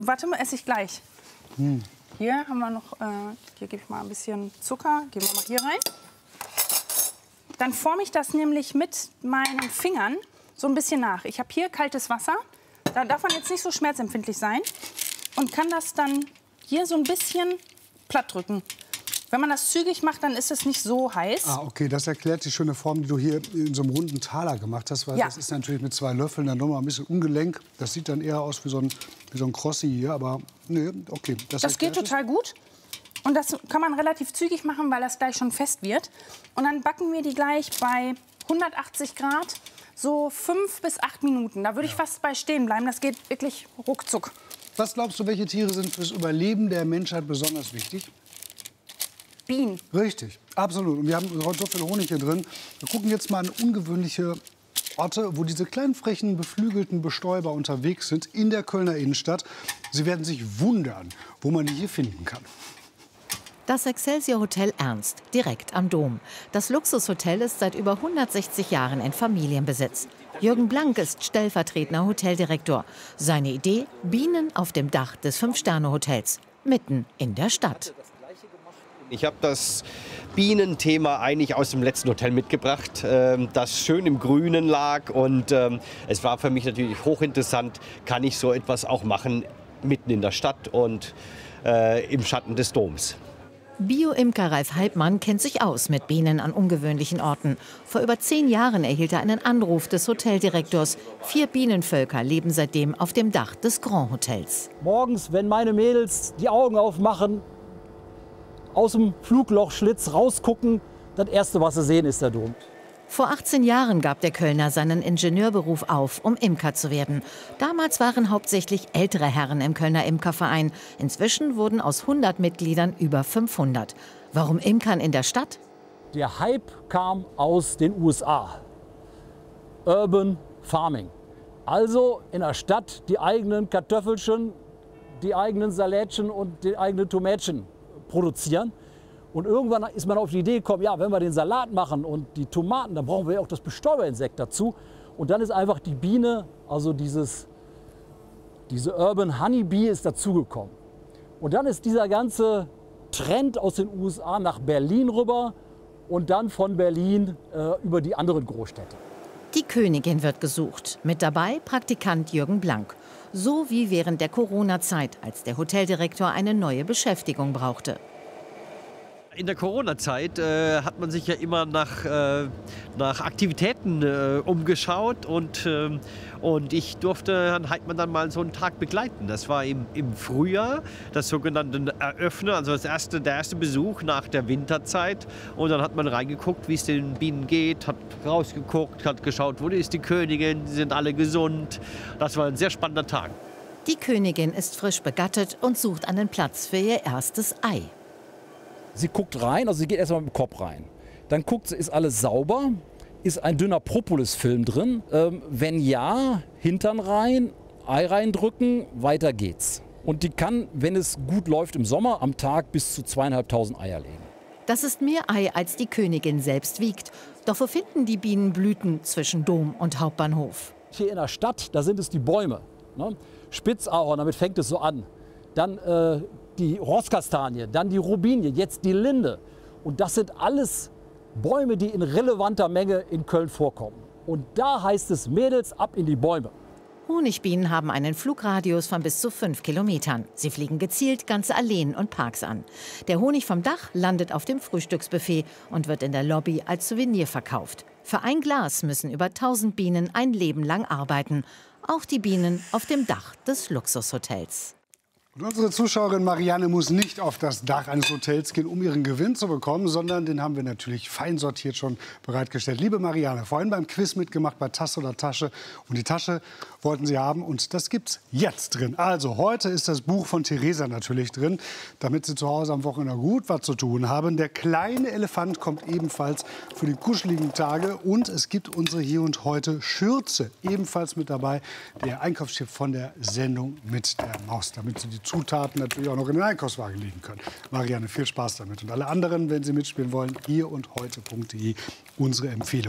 Warte mal, esse ich gleich. Hier haben wir noch, hier gebe ich mal ein bisschen Zucker, geben wir mal hier rein. Dann forme ich das nämlich mit meinen Fingern so ein bisschen nach. Ich habe hier kaltes Wasser, da darf man jetzt nicht so schmerzempfindlich sein und kann das dann hier so ein bisschen platt drücken. Wenn man das zügig macht, dann ist es nicht so heiß. Ah, okay, das erklärt die schöne Form, die du hier in so einem runden Taler gemacht hast. Weil das ist natürlich mit 2 Löffeln dann nochmal ein bisschen ungelenk. Das sieht dann eher aus wie so ein Crossi hier, aber nee, okay. Das geht total gut. Und das kann man relativ zügig machen, weil das gleich schon fest wird. Und dann backen wir die gleich bei 180 Grad, so 5 bis 8 Minuten. Da würde ich fast bei stehen bleiben. Das geht wirklich ruckzuck. Was glaubst du, welche Tiere sind fürs Überleben der Menschheit besonders wichtig? Bienen. Richtig, absolut. Und wir haben heute so viel Honig hier drin. Wir gucken jetzt mal an ungewöhnliche Orte, wo diese kleinen, frechen, beflügelten Bestäuber unterwegs sind in der Kölner Innenstadt. Sie werden sich wundern, wo man die hier finden kann. Das Excelsior Hotel Ernst, direkt am Dom. Das Luxushotel ist seit über 160 Jahren in Familienbesitz. Jürgen Blank ist stellvertretender Hoteldirektor. Seine Idee: Bienen auf dem Dach des 5-Sterne-Hotels, mitten in der Stadt. Ich habe das Bienenthema eigentlich aus dem letzten Hotel mitgebracht, das schön im Grünen lag. Und es war für mich natürlich hochinteressant, kann ich so etwas auch machen, mitten in der Stadt und im Schatten des Doms. Bio-Imker Ralf Halbmann kennt sich aus mit Bienen an ungewöhnlichen Orten. Vor über 10 Jahren erhielt er einen Anruf des Hoteldirektors. 4 Bienenvölker leben seitdem auf dem Dach des Grand Hotels. Morgens, wenn meine Mädels die Augen aufmachen, aus dem Fluglochschlitz rausgucken, das Erste, was sie sehen, ist der Dom. Vor 18 Jahren gab der Kölner seinen Ingenieurberuf auf, um Imker zu werden. Damals waren hauptsächlich ältere Herren im Kölner Imkerverein. Inzwischen wurden aus 100 Mitgliedern über 500. Warum Imkern in der Stadt? Der Hype kam aus den USA. Urban Farming. Also in der Stadt die eigenen Kartoffelchen, die eigenen Salätchen und die eigenen Tomätchen produzieren. Und irgendwann ist man auf die Idee gekommen, ja, wenn wir den Salat machen und die Tomaten, dann brauchen wir ja auch das Bestäuberinsekt dazu. Und dann ist einfach die Biene, also diese Urban Honeybee ist dazugekommen. Und dann ist dieser ganze Trend aus den USA nach Berlin rüber und dann von Berlin über die anderen Großstädte. Die Königin wird gesucht. Mit dabei Praktikant Jürgen Blank. So wie während der Corona-Zeit, als der Hoteldirektor eine neue Beschäftigung brauchte. In der Corona-Zeit hat man sich ja immer nach Aktivitäten umgeschaut und ich durfte Herrn Heidmann dann mal so einen Tag begleiten. Das war im Frühjahr, das sogenannte Eröffnen, also der erste Besuch nach der Winterzeit. Und dann hat man reingeguckt, wie es den Bienen geht, hat rausgeguckt, hat geschaut, wo ist die Königin, die sind alle gesund. Das war ein sehr spannender Tag. Die Königin ist frisch begattet und sucht einen Platz für ihr erstes Ei. Sie guckt rein, also sie geht erstmal mit dem Kopf rein. Dann guckt sie, ist alles sauber? Ist ein dünner Propolisfilm drin? Wenn ja, Hintern rein, Ei reindrücken, weiter geht's. Und die kann, wenn es gut läuft im Sommer, am Tag bis zu 2.500 Eier legen. Das ist mehr Ei, als die Königin selbst wiegt. Doch wo finden die Bienen Blüten zwischen Dom und Hauptbahnhof? Hier in der Stadt, da sind es die Bäume. Ne? Spitzahorn, damit fängt es so an. Dann die Rosskastanie, dann die Robinie, jetzt die Linde. Und das sind alles Bäume, die in relevanter Menge in Köln vorkommen. Und da heißt es, Mädels, ab in die Bäume. Honigbienen haben einen Flugradius von bis zu 5 Kilometern. Sie fliegen gezielt ganze Alleen und Parks an. Der Honig vom Dach landet auf dem Frühstücksbuffet und wird in der Lobby als Souvenir verkauft. Für ein Glas müssen über 1000 Bienen ein Leben lang arbeiten. Auch die Bienen auf dem Dach des Luxushotels. Und unsere Zuschauerin Marianne muss nicht auf das Dach eines Hotels gehen, um ihren Gewinn zu bekommen, sondern den haben wir natürlich fein sortiert schon bereitgestellt. Liebe Marianne, vorhin beim Quiz mitgemacht bei Tasse oder Tasche. Und die Tasche wollten Sie haben und das gibt's jetzt drin. Also heute ist das Buch von Theresa natürlich drin, damit Sie zu Hause am Wochenende gut was zu tun haben. Der kleine Elefant kommt ebenfalls für die kuscheligen Tage und es gibt unsere Hier und Heute Schürze ebenfalls mit dabei. Der Einkaufstipp von der Sendung mit der Maus, damit Sie die Zutaten natürlich auch noch in den Einkaufswagen legen können. Marianne, viel Spaß damit. Und alle anderen, wenn Sie mitspielen wollen, hierundheute.de, unsere Empfehlung.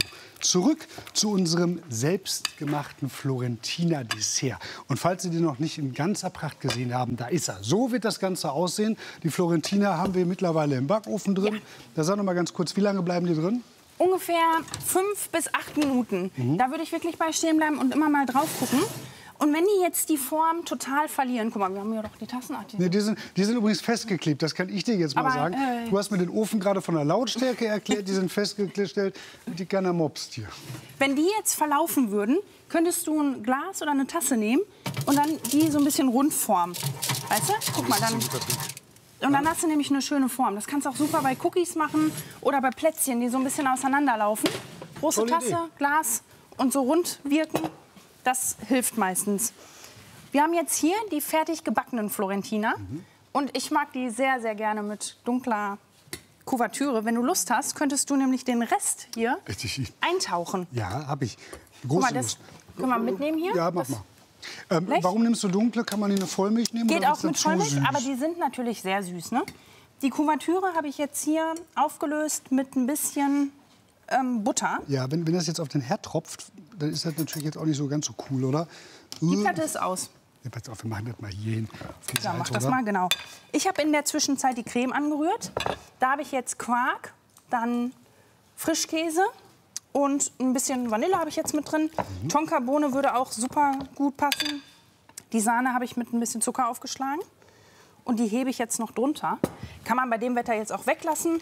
zurück zu unserem selbstgemachten Florentiner Dessert. Und falls Sie den noch nicht in ganzer Pracht gesehen haben, da ist er. So wird das Ganze aussehen. Die Florentiner haben wir mittlerweile im Backofen drin. Da sag noch mal ganz kurz, wie lange bleiben die drin? Ungefähr 5 bis 8 Minuten. Da würde ich wirklich bei stehen bleiben und immer mal drauf gucken. Und wenn die jetzt die Form total verlieren, guck mal, wir haben hier doch die Tassen. Nee, die sind übrigens festgeklebt, das kann ich dir jetzt mal sagen. Du hast mir den Ofen gerade von der Lautstärke erklärt, die sind festgestellt, die keiner mobst hier. Wenn die jetzt verlaufen würden, könntest du ein Glas oder eine Tasse nehmen und dann die so ein bisschen rund formen. Weißt du? Guck mal, dann... Und dann hast du nämlich eine schöne Form. Das kannst du auch super bei Cookies machen oder bei Plätzchen, die so ein bisschen auseinanderlaufen. Große Tolle Tasse, Idee. Glas und so rund wirken. Das hilft meistens. Wir haben jetzt hier die fertig gebackenen Florentiner. Und ich mag die sehr, sehr gerne mit dunkler Kuvertüre. Wenn du Lust hast, könntest du nämlich den Rest hier eintauchen. Ja, habe ich. Guck mal, das können wir mitnehmen hier. Ja, mach mal. Warum nimmst du dunkle? Kann man die eine Vollmilch nehmen? Geht oder auch mit Vollmilch, aber die sind natürlich sehr süß. Ne? Die Kuvertüre habe ich jetzt hier aufgelöst mit ein bisschen Butter. Ja, wenn das jetzt auf den Herd tropft, dann ist das natürlich jetzt auch nicht so ganz so cool, oder? Die Platte ist aus. Ja, pass auf, wir machen das mal hier hin. Auf die Ja, Seite, mach das oder? mal, genau. Ich habe in der Zwischenzeit die Creme angerührt. Da habe ich jetzt Quark, dann Frischkäse und ein bisschen Vanille habe ich jetzt mit drin. Tonkabohne würde auch super gut passen. Die Sahne habe ich mit ein bisschen Zucker aufgeschlagen. Und die hebe ich jetzt noch drunter. Kann man bei dem Wetter jetzt auch weglassen.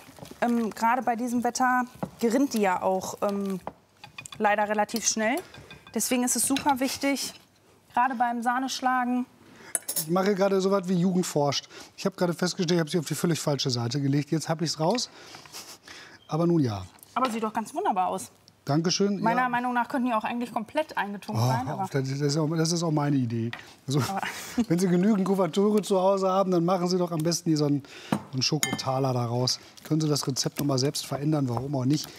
Gerade bei diesem Wetter gerinnt die ja auch leider relativ schnell. Deswegen ist es super wichtig, gerade beim Sahneschlagen. Ich mache gerade so was wie Jugend forscht. Ich habe gerade festgestellt, ich habe sie auf die völlig falsche Seite gelegt. Jetzt habe ich es raus. Aber nun ja. Aber sieht doch ganz wunderbar aus. Dankeschön. Meiner Ja. Meinung nach könnten die auch eigentlich komplett eingetunkt sein. hör Aber auf, das ist auch meine Idee. Also, wenn Sie genügend Kuvertüre zu Hause haben, dann machen Sie doch am besten hier so einen Schokotaler daraus. Können Sie das Rezept noch mal selbst verändern, warum auch nicht.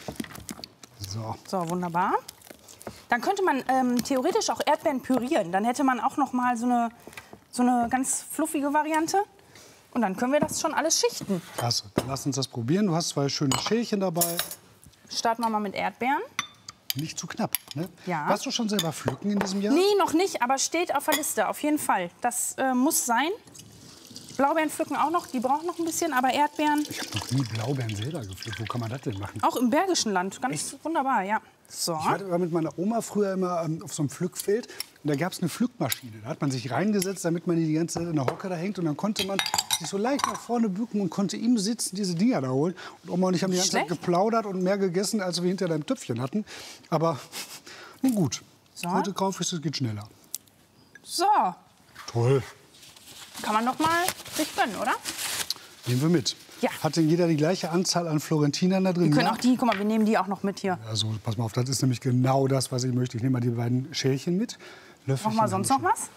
So. so, wunderbar. Dann könnte man theoretisch auch Erdbeeren pürieren. Dann hätte man auch noch mal so eine ganz fluffige Variante. Und dann können wir das schon alles schichten. Klasse. Dann lass uns das probieren. Du hast 2 schöne Schälchen dabei. Starten wir mal mit Erdbeeren. Nicht zu knapp, ne? Ja. Warst du schon selber pflücken in diesem Jahr? Nee, noch nicht, aber steht auf der Liste, auf jeden Fall. Das muss sein. Blaubeeren pflücken auch noch, die brauchen noch ein bisschen, aber Erdbeeren Ich habe noch nie Blaubeeren selber gepflückt. Wo kann man das denn machen? auch im Bergischen Land. Ganz wunderbar, ja. So. Ich war mit meiner Oma früher immer auf so einem Pflückfeld. Und da gab es eine Pflückmaschine. Da hat man sich reingesetzt, damit man die ganze Zeit in der Hocke da hängt. Und dann konnte man sich so leicht nach vorne bücken und konnte im Sitzen diese Dinger da holen. Und Oma und ich haben die ganze Zeit Schlecht. geplaudert und mehr gegessen, als wir hinter deinem Töpfchen hatten. Aber nun gut. So. Heute kaufe ich es, geht schneller. So, Toll. kann man doch mal sich gönnen, oder? Nehmen wir mit. Ja. Hat denn jeder die gleiche Anzahl an Florentinern da drin? Wir können Ja. auch die, guck mal, wir nehmen die auch noch mit hier. Also, pass mal auf, das ist nämlich genau das, was ich möchte. Ich nehme mal die beiden Schälchen mit. Noch mal sonst noch was?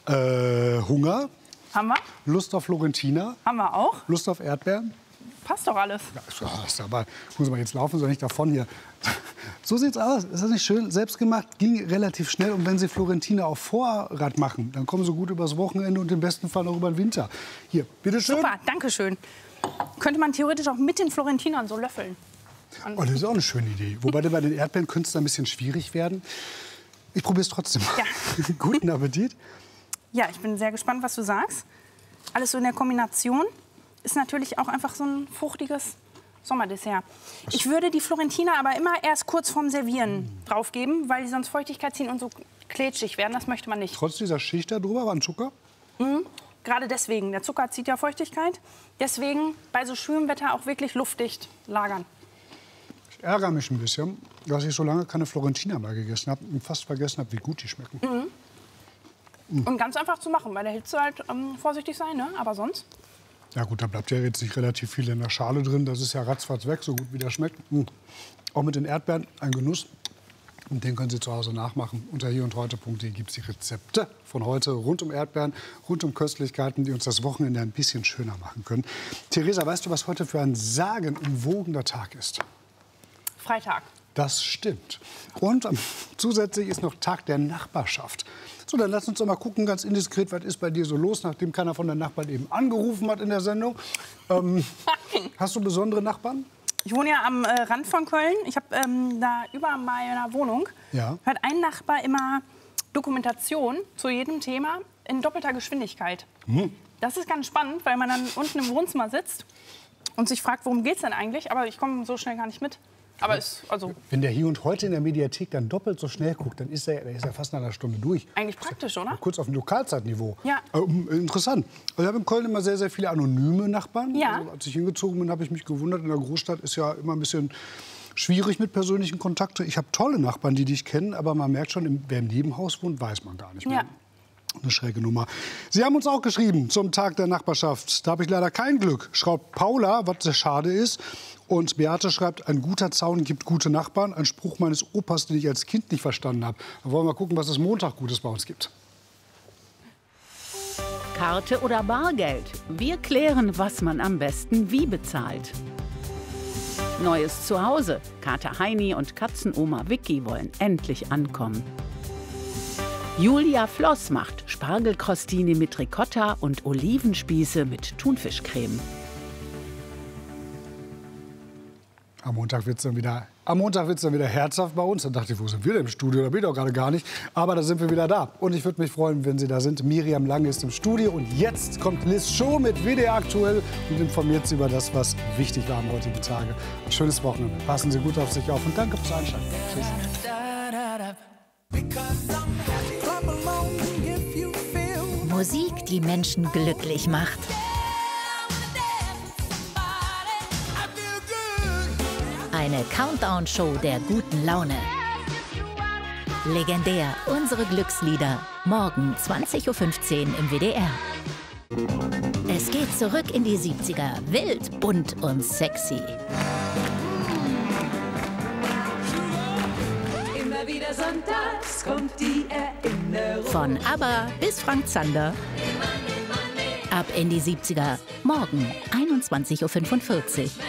Hunger, Haben wir? Lust auf Florentiner, Haben wir auch. Lust auf Erdbeeren. Passt doch alles. Ja, ist aber, muss man jetzt laufen, soll nicht davon hier. So sieht's aus. Ist das nicht schön? Selbstgemacht, ging relativ schnell. Und wenn Sie Florentiner auf Vorrat machen, dann kommen Sie gut übers Wochenende und im besten Fall auch über den Winter. Hier, bitteschön. Super, danke schön. Könnte man theoretisch auch mit den Florentinern so löffeln. Oh, das ist auch eine schöne Idee. Wobei bei den Erdbeeren könnte es ein bisschen schwierig werden. Ich probiere es trotzdem mal. Ja. Guten Appetit. Ja, ich bin sehr gespannt, was du sagst. Alles so in der Kombination ist natürlich auch einfach so ein fruchtiges Sommerdessert. Ich würde die Florentiner aber immer erst kurz vorm Servieren draufgeben, weil die sonst Feuchtigkeit ziehen und so klitschig werden. Das möchte man nicht. Trotz dieser Schicht da drüber war ein Zucker. Gerade deswegen. Der Zucker zieht ja Feuchtigkeit. Deswegen bei so schwülem Wetter auch wirklich luftdicht lagern. Ich ärgere mich ein bisschen, dass ich so lange keine Florentiner mehr gegessen habe und fast vergessen habe, wie gut die schmecken. Und ganz einfach zu machen. Bei der Hitze halt vorsichtig sein, ne? Aber sonst. Ja gut, da bleibt ja jetzt nicht relativ viel in der Schale drin. Das ist ja ratzfatz weg, so gut wie der schmeckt. Auch mit den Erdbeeren ein Genuss. Und den können Sie zu Hause nachmachen. Unter hierundheute.de gibt es die Rezepte von heute rund um Erdbeeren, rund um Köstlichkeiten, die uns das Wochenende ein bisschen schöner machen können. Theresa, weißt du, was heute für ein sagenumwogener Tag ist? Freitag. Das stimmt. Und zusätzlich ist noch Tag der Nachbarschaft. So, dann lass uns doch mal gucken, ganz indiskret, was ist bei dir so los, nachdem keiner von den Nachbarn eben angerufen hat in der Sendung. Hast du besondere Nachbarn? Ich wohne ja am Rand von Köln. Ich habe da über meiner Wohnung hört ein Nachbar immer Dokumentation zu jedem Thema in doppelter Geschwindigkeit. Das ist ganz spannend, weil man dann unten im Wohnzimmer sitzt und sich fragt, worum geht's denn eigentlich? Aber ich komme so schnell gar nicht mit. Aber wenn der Hier und Heute in der Mediathek dann doppelt so schnell guckt, dann ist er fast nach einer Stunde durch. Eigentlich praktisch, oder? Kurz auf dem Lokalzeitniveau. Ja. Interessant. Also ich habe in Köln immer sehr, sehr viele anonyme Nachbarn. Ja. Also, als ich hingezogen bin, habe ich mich gewundert. In der Großstadt ist ja immer ein bisschen schwierig mit persönlichen Kontakten. Ich habe tolle Nachbarn, die dich kennen, aber man merkt schon, wer im Nebenhaus wohnt, weiß man gar nicht mehr. Ja. Eine schräge Nummer. Sie haben uns auch geschrieben zum Tag der Nachbarschaft. Da habe ich leider kein Glück, schreibt Paula, was sehr schade ist. Und Beate schreibt, ein guter Zaun gibt gute Nachbarn. Ein Spruch meines Opas, den ich als Kind nicht verstanden habe. Da wollen wir mal gucken, was es Montag Gutes bei uns gibt. Karte oder Bargeld? Wir klären, was man am besten wie bezahlt. Neues Zuhause. Kater Heini und Katzenoma Vicky wollen endlich ankommen. Julia Floss macht Spargelkrostini mit Ricotta und Olivenspieße mit Thunfischcreme. Am Montag wird es dann wieder herzhaft bei uns. Dann dachte ich, wo sind wir denn im Studio? Da bin ich doch gerade gar nicht. Aber da sind wir wieder da. Und ich würde mich freuen, wenn Sie da sind. Miriam Lange ist im Studio. Und jetzt kommt Liz Show mit WDR aktuell und informiert Sie über das, was wichtig war am heutigen Tage. Ein schönes Wochenende. Passen Sie gut auf sich auf und danke fürs Einschalten. Tschüss. Musik, die Menschen glücklich macht. Eine Countdown-Show der guten Laune. Legendär, unsere Glückslieder. Morgen 20:15 Uhr im WDR. Es geht zurück in die 70er. Wild, bunt und sexy. Immer wieder sonntags kommt die Erinnerung. Von ABBA bis Frank Zander. Ab in die 70er. Morgen 21:45 Uhr.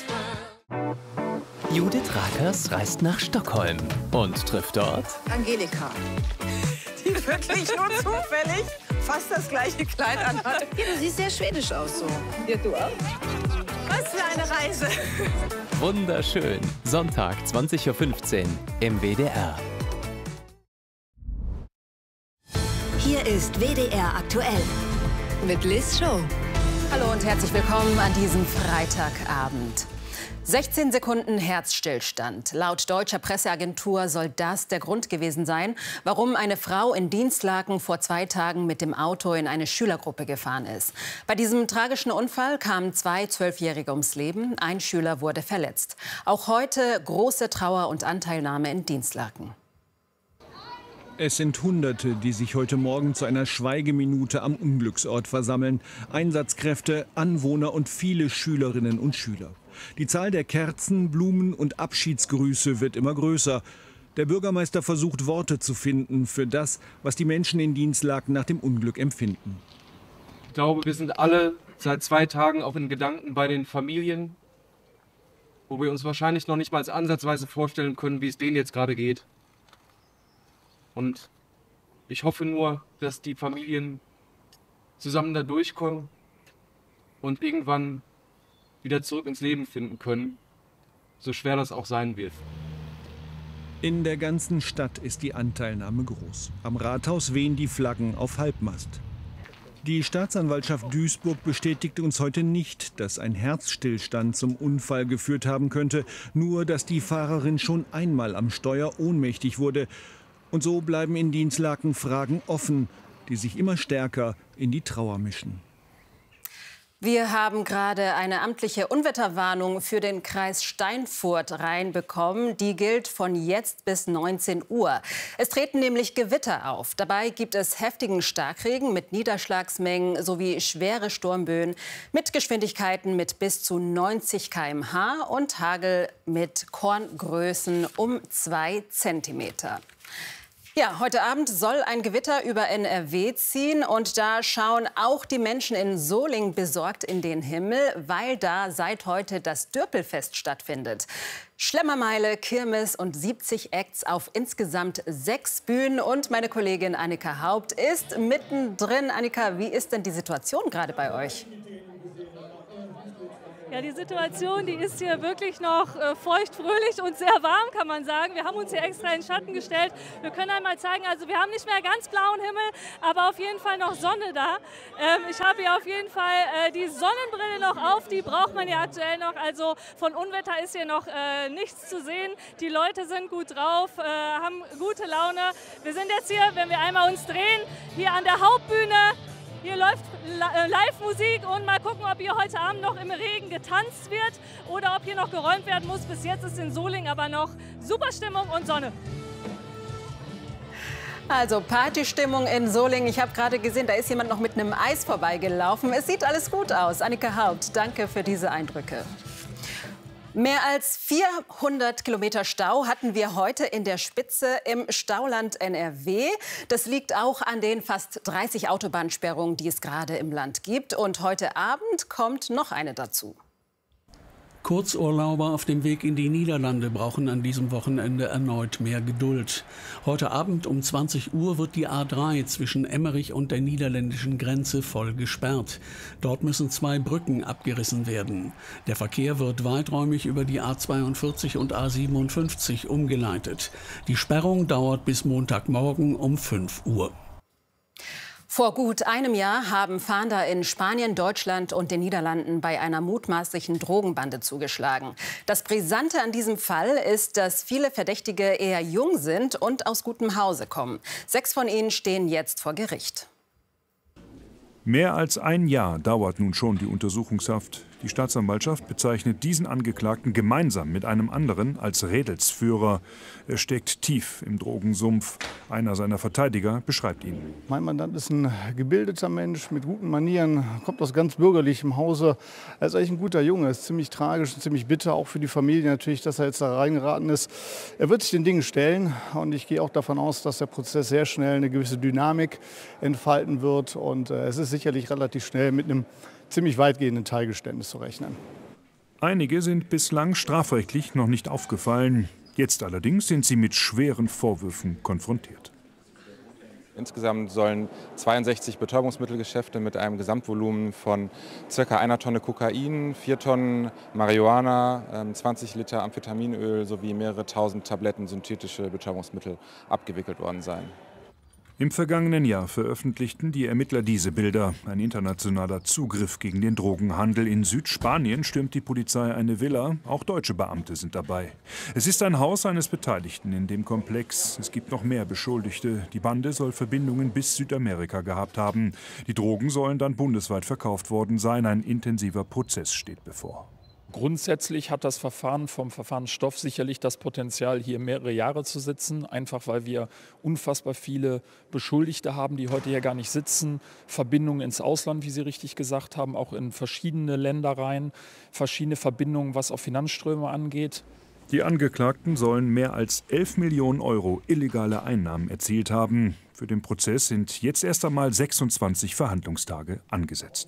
Judith Rakers reist nach Stockholm und trifft dort Angelika, die wirklich nur zufällig fast das gleiche Kleid anhat. Ja, du siehst sehr schwedisch aus so. Ja, du auch. Was für eine Reise. Wunderschön. Sonntag 20:15 Uhr im WDR. Hier ist WDR aktuell mit Liz Show. Hallo und herzlich willkommen an diesem Freitagabend. 16 Sekunden Herzstillstand. Laut deutscher Presseagentur soll das der Grund gewesen sein, warum eine Frau in Dienstlaken vor 2 Tagen mit dem Auto in eine Schülergruppe gefahren ist. Bei diesem tragischen Unfall kamen 2 12-Jährige ums Leben. Ein Schüler wurde verletzt. Auch heute große Trauer und Anteilnahme in Dienstlaken. Es sind Hunderte, die sich heute Morgen zu einer Schweigeminute am Unglücksort versammeln. Einsatzkräfte, Anwohner und viele Schülerinnen und Schüler. Die Zahl der Kerzen, Blumen und Abschiedsgrüße wird immer größer. Der Bürgermeister versucht, Worte zu finden für das, was die Menschen in Dienstlaken nach dem Unglück empfinden. Ich glaube, wir sind alle seit 2 Tagen auch in Gedanken bei den Familien, wo wir uns wahrscheinlich noch nicht mal ansatzweise vorstellen können, wie es denen jetzt gerade geht. Und ich hoffe nur, dass die Familien zusammen da durchkommen und irgendwann wieder zurück ins Leben finden können, so schwer das auch sein wird. In der ganzen Stadt ist die Anteilnahme groß. Am Rathaus wehen die Flaggen auf Halbmast. Die Staatsanwaltschaft Duisburg bestätigte uns heute nicht, dass ein Herzstillstand zum Unfall geführt haben könnte, nur dass die Fahrerin schon einmal am Steuer ohnmächtig wurde. Und so bleiben in Dienstlaken Fragen offen, die sich immer stärker in die Trauer mischen. Wir haben gerade eine amtliche Unwetterwarnung für den Kreis Steinfurt reinbekommen. Die gilt von jetzt bis 19 Uhr. Es treten nämlich Gewitter auf. Dabei gibt es heftigen Starkregen mit Niederschlagsmengen sowie schwere Sturmböen mit Geschwindigkeiten mit bis zu 90 km/h und Hagel mit Korngrößen um 2 Zentimeter. Ja, heute Abend soll ein Gewitter über NRW ziehen und da schauen auch die Menschen in Solingen besorgt in den Himmel, weil da seit heute das Dürpelfest stattfindet. Schlemmermeile, Kirmes und 70 Acts auf insgesamt 6 Bühnen und meine Kollegin Annika Haupt ist mittendrin. Annika, wie ist denn die Situation gerade bei euch? Ja, die Situation, die ist hier wirklich noch feuchtfröhlich und sehr warm, kann man sagen. Wir haben uns hier extra in den Schatten gestellt. Wir können einmal zeigen, also wir haben nicht mehr ganz blauen Himmel, aber auf jeden Fall noch Sonne da. Ich habe hier auf jeden Fall die Sonnenbrille noch auf, die braucht man ja aktuell noch. Also von Unwetter ist hier noch nichts zu sehen. Die Leute sind gut drauf, haben gute Laune. Wir sind jetzt hier, wenn wir einmal uns drehen, hier an der Hauptbühne. Hier läuft Live-Musik und mal gucken, ob hier heute Abend noch im Regen getanzt wird oder ob hier noch geräumt werden muss. Bis jetzt ist in Solingen aber noch super Stimmung und Sonne. Also Partystimmung in Solingen. Ich habe gerade gesehen, da ist jemand noch mit einem Eis vorbeigelaufen. Es sieht alles gut aus. Annika Haupt, danke für diese Eindrücke. Mehr als 400 Kilometer Stau hatten wir heute in der Spitze im Stauland NRW. Das liegt auch an den fast 30 Autobahnsperrungen, die es gerade im Land gibt. Und heute Abend kommt noch eine dazu. Kurzurlauber auf dem Weg in die Niederlande brauchen an diesem Wochenende erneut mehr Geduld. Heute Abend um 20 Uhr wird die A3 zwischen Emmerich und der niederländischen Grenze voll gesperrt. Dort müssen 2 Brücken abgerissen werden. Der Verkehr wird weiträumig über die A42 und A57 umgeleitet. Die Sperrung dauert bis Montagmorgen um 5 Uhr. Vor gut einem Jahr haben Fahnder in Spanien, Deutschland und den Niederlanden bei einer mutmaßlichen Drogenbande zugeschlagen. Das Brisante an diesem Fall ist, dass viele Verdächtige eher jung sind und aus gutem Hause kommen. 6 von ihnen stehen jetzt vor Gericht. Mehr als ein Jahr dauert nun schon die Untersuchungshaft. Die Staatsanwaltschaft bezeichnet diesen Angeklagten gemeinsam mit einem anderen als Rädelsführer. Er steckt tief im Drogensumpf. Einer seiner Verteidiger beschreibt ihn. Mein Mandant ist ein gebildeter Mensch mit guten Manieren, kommt aus ganz bürgerlichem Hause. Er ist eigentlich ein guter Junge, ist ziemlich tragisch und ziemlich bitter, auch für die Familie natürlich, dass er jetzt da reingeraten ist. Er wird sich den Dingen stellen und ich gehe auch davon aus, dass der Prozess sehr schnell eine gewisse Dynamik entfalten wird. Und es ist sicherlich relativ schnell mit einem ziemlich weitgehenden Teilgeständnis zu rechnen. Einige sind bislang strafrechtlich noch nicht aufgefallen. Jetzt allerdings sind sie mit schweren Vorwürfen konfrontiert. Insgesamt sollen 62 Betäubungsmittelgeschäfte mit einem Gesamtvolumen von ca. 1 Tonne Kokain, 4 Tonnen Marihuana, 20 Liter Amphetaminöl sowie mehrere tausend Tabletten synthetische Betäubungsmittel abgewickelt worden sein. Im vergangenen Jahr veröffentlichten die Ermittler diese Bilder. Ein internationaler Zugriff gegen den Drogenhandel. In Südspanien stürmt die Polizei eine Villa. Auch deutsche Beamte sind dabei. Es ist ein Haus eines Beteiligten in dem Komplex. Es gibt noch mehr Beschuldigte. Die Bande soll Verbindungen bis Südamerika gehabt haben. Die Drogen sollen dann bundesweit verkauft worden sein. Ein intensiver Prozess steht bevor. Grundsätzlich hat das Verfahren vom Verfahrensstoff sicherlich das Potenzial, hier mehrere Jahre zu sitzen, einfach weil wir unfassbar viele Beschuldigte haben, die heute hier gar nicht sitzen, Verbindungen ins Ausland, wie Sie richtig gesagt haben, auch in verschiedene Länder rein, verschiedene Verbindungen, was auch Finanzströme angeht. Die Angeklagten sollen mehr als 11 Millionen Euro illegale Einnahmen erzielt haben. Für den Prozess sind jetzt erst einmal 26 Verhandlungstage angesetzt.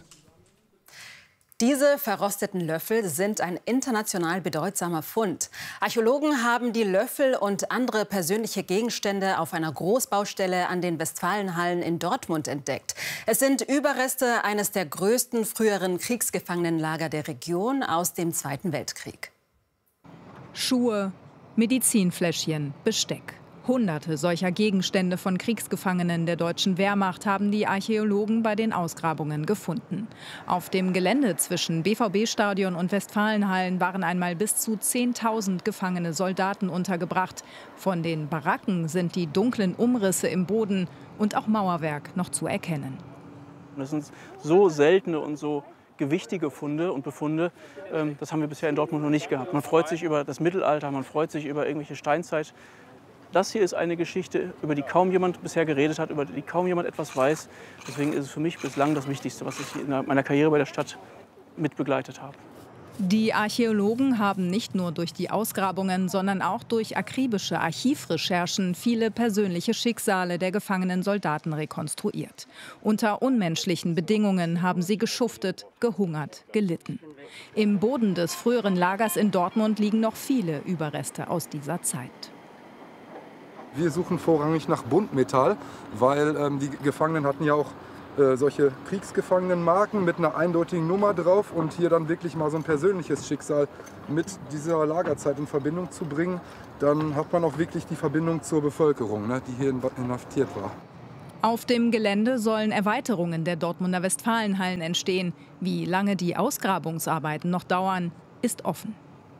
Diese verrosteten Löffel sind ein international bedeutsamer Fund. Archäologen haben die Löffel und andere persönliche Gegenstände auf einer Großbaustelle an den Westfalenhallen in Dortmund entdeckt. Es sind Überreste eines der größten früheren Kriegsgefangenenlager der Region aus dem Zweiten Weltkrieg. Schuhe, Medizinfläschchen, Besteck. Hunderte solcher Gegenstände von Kriegsgefangenen der deutschen Wehrmacht haben die Archäologen bei den Ausgrabungen gefunden. Auf dem Gelände zwischen BVB-Stadion und Westfalenhallen waren einmal bis zu 10.000 gefangene Soldaten untergebracht. Von den Baracken sind die dunklen Umrisse im Boden und auch Mauerwerk noch zu erkennen. Das sind so seltene und so gewichtige Funde und Befunde, das haben wir bisher in Dortmund noch nicht gehabt. Man freut sich über das Mittelalter, man freut sich über irgendwelche Steinzeit. Das hier ist eine Geschichte, über die kaum jemand bisher geredet hat, über die kaum jemand etwas weiß. Deswegen ist es für mich bislang das Wichtigste, was ich in meiner Karriere bei der Stadt mitbegleitet habe. Die Archäologen haben nicht nur durch die Ausgrabungen, sondern auch durch akribische Archivrecherchen viele persönliche Schicksale der gefangenen Soldaten rekonstruiert. Unter unmenschlichen Bedingungen haben sie geschuftet, gehungert, gelitten. Im Boden des früheren Lagers in Dortmund liegen noch viele Überreste aus dieser Zeit. Wir suchen vorrangig nach Buntmetall, weil die Gefangenen hatten ja auch solche Kriegsgefangenenmarken mit einer eindeutigen Nummer drauf und hier dann wirklich mal so ein persönliches Schicksal mit dieser Lagerzeit in Verbindung zu bringen, dann hat man auch wirklich die Verbindung zur Bevölkerung, ne, die hier inhaftiert war. Auf dem Gelände sollen Erweiterungen der Dortmunder Westfalenhallen entstehen. Wie lange die Ausgrabungsarbeiten noch dauern, ist offen.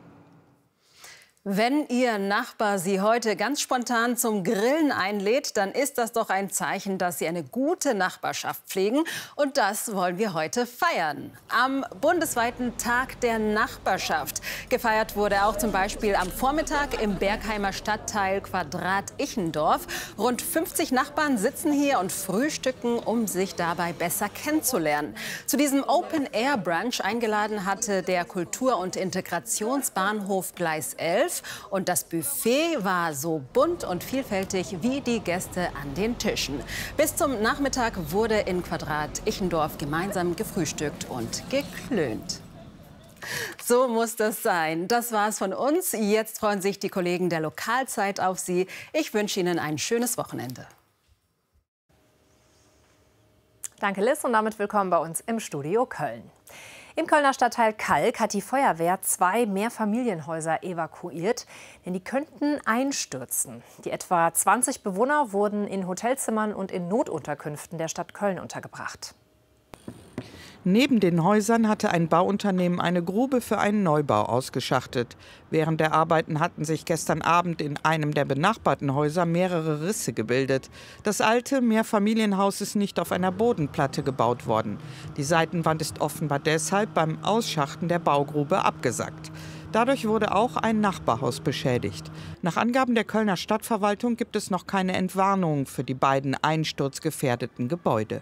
Wenn Ihr Nachbar Sie heute ganz spontan zum Grillen einlädt, dann ist das doch ein Zeichen, dass Sie eine gute Nachbarschaft pflegen. Und das wollen wir heute feiern. Am bundesweiten Tag der Nachbarschaft. Gefeiert wurde auch zum Beispiel am Vormittag im Bergheimer Stadtteil Quadrat-Ichendorf. Rund 50 Nachbarn sitzen hier und frühstücken, um sich dabei besser kennenzulernen. Zu diesem Open-Air-Brunch eingeladen hatte der Kultur- und Integrationsbahnhof Gleis 11. Und das Buffet war so bunt und vielfältig wie die Gäste an den Tischen. Bis zum Nachmittag wurde in Quadrat-Ichendorf gemeinsam gefrühstückt und geklönt. So muss das sein. Das war's von uns. Jetzt freuen sich die Kollegen der Lokalzeit auf Sie. Ich wünsche Ihnen ein schönes Wochenende. Danke, Liz, und damit willkommen bei uns im Studio Köln. Im Kölner Stadtteil Kalk hat die Feuerwehr 2 Mehrfamilienhäuser evakuiert, denn die könnten einstürzen. Die etwa 20 Bewohner wurden in Hotelzimmern und in Notunterkünften der Stadt Köln untergebracht. Neben den Häusern hatte ein Bauunternehmen eine Grube für einen Neubau ausgeschachtet. Während der Arbeiten hatten sich gestern Abend in einem der benachbarten Häuser mehrere Risse gebildet. Das alte Mehrfamilienhaus ist nicht auf einer Bodenplatte gebaut worden. Die Seitenwand ist offenbar deshalb beim Ausschachten der Baugrube abgesackt. Dadurch wurde auch ein Nachbarhaus beschädigt. Nach Angaben der Kölner Stadtverwaltung gibt es noch keine Entwarnung für die beiden einsturzgefährdeten Gebäude.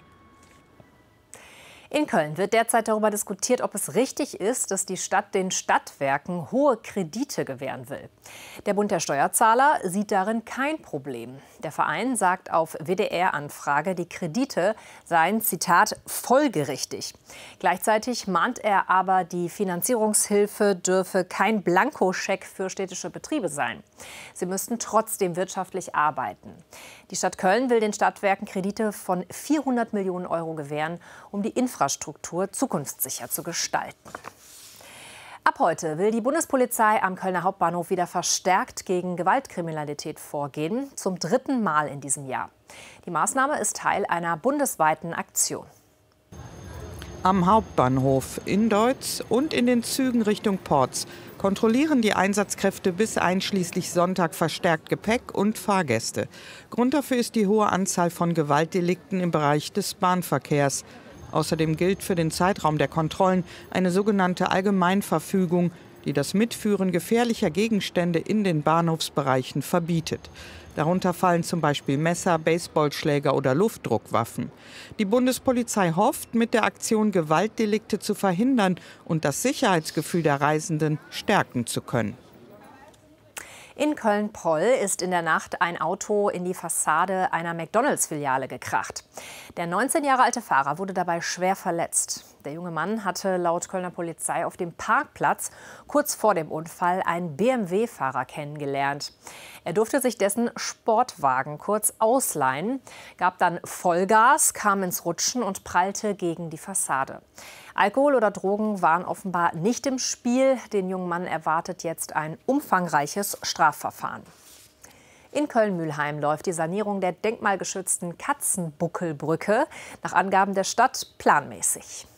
In Köln wird derzeit darüber diskutiert, ob es richtig ist, dass die Stadt den Stadtwerken hohe Kredite gewähren will. Der Bund der Steuerzahler sieht darin kein Problem. Der Verein sagt auf WDR-Anfrage, die Kredite seien, Zitat, folgerichtig. Gleichzeitig mahnt er aber, die Finanzierungshilfe dürfe kein Blankoscheck für städtische Betriebe sein. Sie müssten trotzdem wirtschaftlich arbeiten. Die Stadt Köln will den Stadtwerken Kredite von 400 Millionen Euro gewähren, um die Infrastruktur zukunftssicher zu gestalten. Ab heute will die Bundespolizei am Kölner Hauptbahnhof wieder verstärkt gegen Gewaltkriminalität vorgehen, zum 3. Mal in diesem Jahr. Die Maßnahme ist Teil einer bundesweiten Aktion. Am Hauptbahnhof in Deutz und in den Zügen Richtung Porz kontrollieren die Einsatzkräfte bis einschließlich Sonntag verstärkt Gepäck und Fahrgäste. Grund dafür ist die hohe Anzahl von Gewaltdelikten im Bereich des Bahnverkehrs. Außerdem gilt für den Zeitraum der Kontrollen eine sogenannte Allgemeinverfügung, die das Mitführen gefährlicher Gegenstände in den Bahnhofsbereichen verbietet. Darunter fallen zum Beispiel Messer, Baseballschläger oder Luftdruckwaffen. Die Bundespolizei hofft, mit der Aktion Gewaltdelikte zu verhindern und das Sicherheitsgefühl der Reisenden stärken zu können. In Köln-Poll ist in der Nacht ein Auto in die Fassade einer McDonalds-Filiale gekracht. Der 19 Jahre alte Fahrer wurde dabei schwer verletzt. Der junge Mann hatte laut Kölner Polizei auf dem Parkplatz kurz vor dem Unfall einen BMW-Fahrer kennengelernt. Er durfte sich dessen Sportwagen kurz ausleihen, gab dann Vollgas, kam ins Rutschen und prallte gegen die Fassade. Alkohol oder Drogen waren offenbar nicht im Spiel. Den jungen Mann erwartet jetzt ein umfangreiches Strafverfahren. In Köln-Mülheim läuft die Sanierung der denkmalgeschützten Katzenbuckelbrücke nach Angaben der Stadt planmäßig.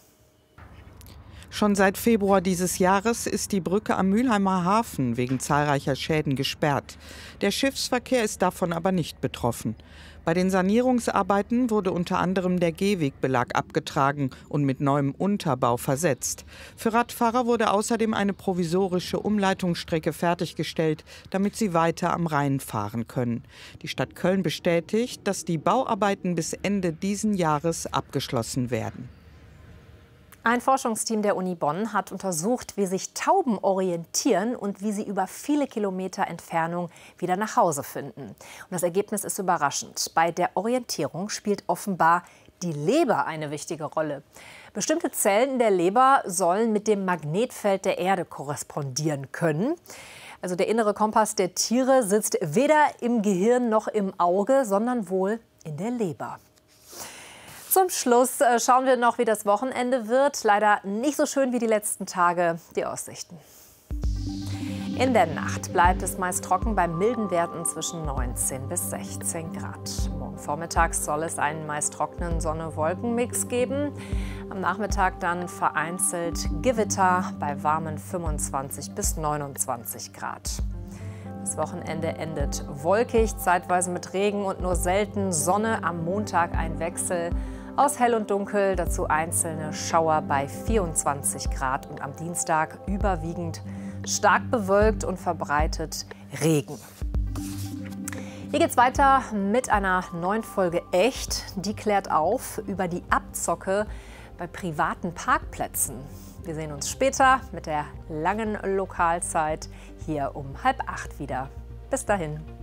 Schon seit Februar dieses Jahres ist die Brücke am Mülheimer Hafen wegen zahlreicher Schäden gesperrt. Der Schiffsverkehr ist davon aber nicht betroffen. Bei den Sanierungsarbeiten wurde unter anderem der Gehwegbelag abgetragen und mit neuem Unterbau versetzt. Für Radfahrer wurde außerdem eine provisorische Umleitungsstrecke fertiggestellt, damit sie weiter am Rhein fahren können. Die Stadt Köln bestätigt, dass die Bauarbeiten bis Ende diesen Jahres abgeschlossen werden. Ein Forschungsteam der Uni Bonn hat untersucht, wie sich Tauben orientieren und wie sie über viele Kilometer Entfernung wieder nach Hause finden. Und das Ergebnis ist überraschend. Bei der Orientierung spielt offenbar die Leber eine wichtige Rolle. Bestimmte Zellen in der Leber sollen mit dem Magnetfeld der Erde korrespondieren können. Also der innere Kompass der Tiere sitzt weder im Gehirn noch im Auge, sondern wohl in der Leber. Zum Schluss schauen wir noch, wie das Wochenende wird. Leider nicht so schön wie die letzten Tage. Die Aussichten. In der Nacht bleibt es meist trocken bei milden Werten zwischen 19 bis 16 Grad. Morgen vormittags soll es einen meist trockenen Sonne-Wolken-Mix geben. Am Nachmittag dann vereinzelt Gewitter bei warmen 25 bis 29 Grad. Das Wochenende endet wolkig, zeitweise mit Regen und nur selten Sonne. Am Montag ein Wechsel aus Hell und Dunkel, dazu einzelne Schauer bei 24 Grad. Und am Dienstag überwiegend stark bewölkt und verbreitet Regen. Hier geht's weiter mit einer neuen Folge Echt. Die klärt auf über die Abzocke bei privaten Parkplätzen. Wir sehen uns später mit der langen Lokalzeit hier um 7:30 wieder. Bis dahin.